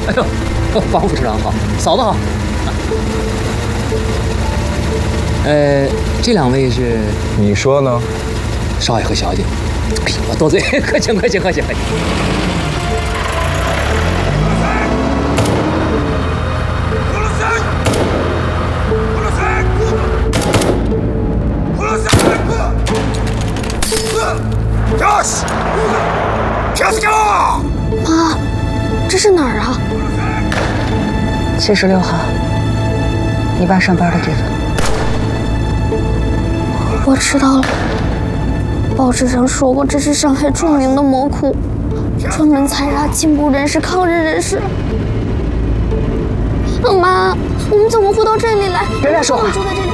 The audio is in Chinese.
哎呦，王副市长好，嫂子好。这两位是？ 你说呢？ 少爷和小姐。哎呦，我多嘴，客气客气客气客气。 妈，这是哪儿啊 ？76号，你爸上班的地方。 我知道了，报纸上说过，这是上海著名的魔窟，专门采杀进步人士、抗日人士。妈，我们怎么会到这里来？ 别乱说话。 住在这里。